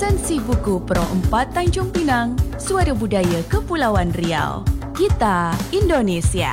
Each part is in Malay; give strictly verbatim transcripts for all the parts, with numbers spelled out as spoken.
Esensi Buku Pro empat Tanjung Pinang, Suara Budaya Kepulauan Riau. Kita Indonesia.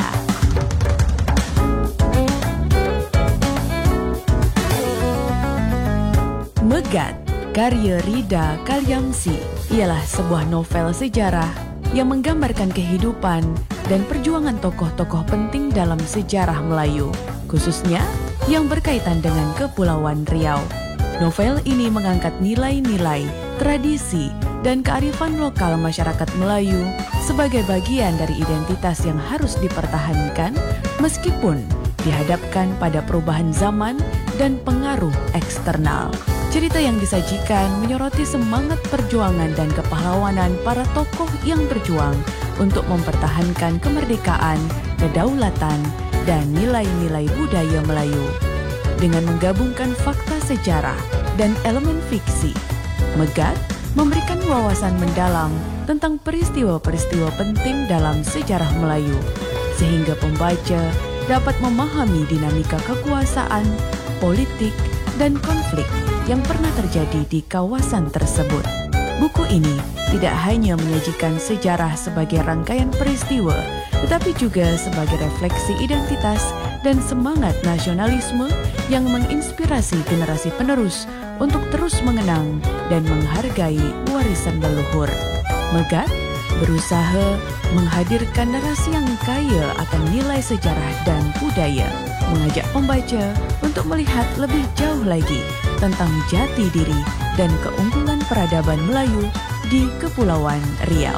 Megat, karya Rida Kalyamsi, ialah sebuah novel sejarah yang menggambarkan kehidupan dan perjuangan tokoh-tokoh penting dalam sejarah Melayu, khususnya yang berkaitan dengan Kepulauan Riau. Novel ini mengangkat nilai-nilai, tradisi, dan kearifan lokal masyarakat Melayu sebagai bagian dari identitas yang harus dipertahankan meskipun dihadapkan pada perubahan zaman dan pengaruh eksternal. Cerita yang disajikan menyoroti semangat perjuangan dan kepahlawanan para tokoh yang berjuang untuk mempertahankan kemerdekaan, kedaulatan, dan nilai-nilai budaya Melayu. Dengan menggabungkan fakta sejarah dan elemen fiksi, Megat memberikan wawasan mendalam tentang peristiwa-peristiwa penting dalam sejarah Melayu, sehingga pembaca dapat memahami dinamika kekuasaan, politik, dan konflik yang pernah terjadi di kawasan tersebut. Buku ini tidak hanya menyajikan sejarah sebagai rangkaian peristiwa, tetapi juga sebagai refleksi identitas dan semangat nasionalisme yang menginspirasi generasi penerus untuk terus mengenang dan menghargai warisan leluhur. Megat berusaha menghadirkan narasi yang kaya akan nilai sejarah dan budaya, mengajak pembaca untuk melihat lebih jauh lagi tentang jati diri dan keunggulan peradaban Melayu di Kepulauan Riau.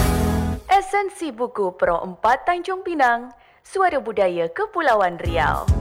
Esensi Buku Pro empat Tanjung Pinang, Suara Budaya Kepulauan Riau.